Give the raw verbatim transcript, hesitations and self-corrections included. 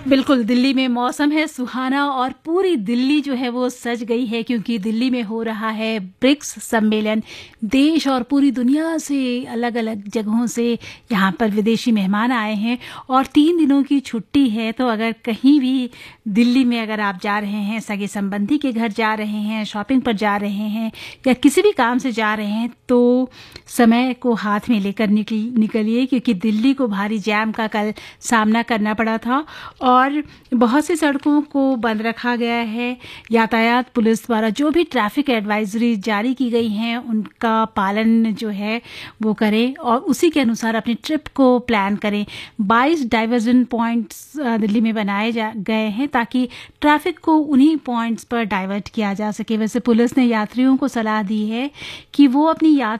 बिल्कुल, दिल्ली में मौसम है सुहाना और पूरी दिल्ली जो है वो सज गई है क्योंकि दिल्ली में हो रहा है ब्रिक्स सम्मेलन। देश और पूरी दुनिया से अलग-अलग जगहों से यहाँ पर विदेशी मेहमान आए हैं और तीन दिनों की छुट्टी है। तो अगर कहीं भी दिल्ली में अगर आप जा रहे हैं, सगे संबंधी के घर जा रहे हैं, शॉपिंग पर जा रहे हैं या किसी भी काम से जा रहे हैं तो समय को हाथ में लेकर निकल निकलिए क्योंकि दिल्ली को भारी जाम का कल सामना करना पड़ा था और बहुत सी सड़कों को बंद रखा गया है। यातायात पुलिस द्वारा जो भी ट्रैफिक एडवाइजरी जारी की गई हैं उनका पालन जो है वो करें और उसी के अनुसार अपनी ट्रिप को प्लान करें। बाईस डाइवर्जन पॉइंट्स दिल्ली में बनाए जा गए हैं ताकि ट्रैफिक को उन्हीं पॉइंट्स पर डाइवर्ट किया जा सके। वैसे पुलिस ने यात्रियों को सलाह दी है कि वो अपनी यात्रा